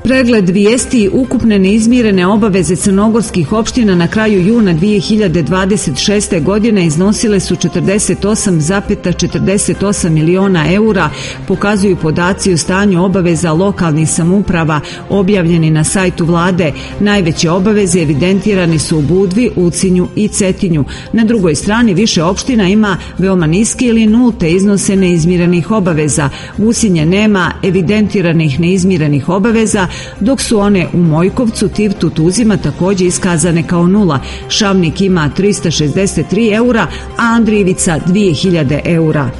Pregled vijesti. Ukupne neizmirene obaveze crnogorskih opština na kraju juna 2026. godine iznosile su 48,48 miliona eura, pokazuju podaci o stanju obaveza lokalnih samouprava objavljeni na sajtu vlade. Najveće obaveze evidentirane su u Budvi, Ulcinju i Cetinju. Na drugoj strani više opština ima veoma niske ili nulte iznose neizmirenih obaveza. Usinje nema evidentiranih neizmirenih obaveza, dok su one u Mojkovcu, Tivtu, Tuzima također iskazane kao nula. Šavnik ima 363 eura, a Andrijevica 2000 eura.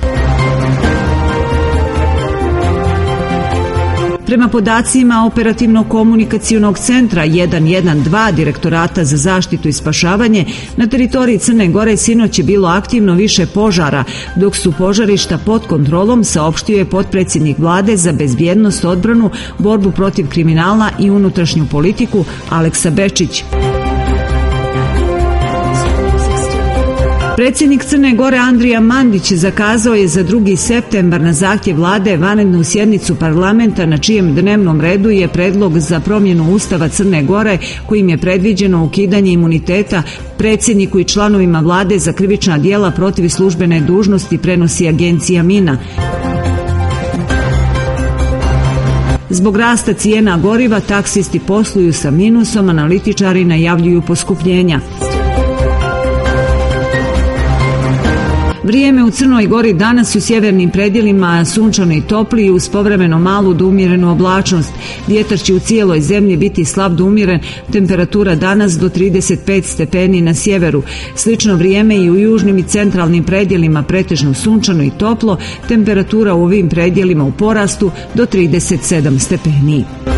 Prema podacima Operativno-komunikacionog centra 112 Direktorata za zaštitu i spašavanje, na teritoriji Crne Gore sinoć je bilo aktivno više požara, dok su požarišta pod kontrolom, saopštio je potpredsjednik vlade za bezbjednost, odbranu, borbu protiv kriminala i unutrašnju politiku Aleksa Bečić. Predsjednik Crne Gore Andrija Mandić zakazao je za 2. septembar na zahtjev vlade vanrednu sjednicu parlamenta na čijem dnevnom redu je predlog za promjenu Ustava Crne Gore kojim je predviđeno ukidanje imuniteta predsjedniku i članovima vlade za krivična djela protiv službene dužnosti, prenosi agencija MINA. Zbog rasta cijena goriva taksisti posluju sa minusom, analitičari najavljuju poskupljenja. Vrijeme u Crnoj Gori danas u sjevernim predjelima sunčano i toplije uz povremeno malu do umjerenu oblačnost. Vjetar će u cijeloj zemlji biti slab do umjeren, temperatura danas do 35 stepeni na sjeveru. Slično vrijeme i u južnim i centralnim predjelima pretežno sunčano i toplo, temperatura u ovim predjelima u porastu do 37 stepeni.